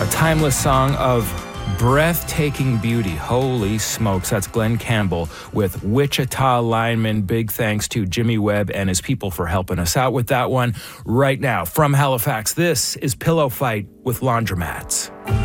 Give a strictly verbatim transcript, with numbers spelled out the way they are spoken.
A timeless song of breathtaking beauty. Holy smokes, that's Glenn Campbell with Wichita Lineman. Big thanks to Jimmy Webb and his people for helping us out with that one. Right now, from Halifax, this is Pillow Fight with Laundromats.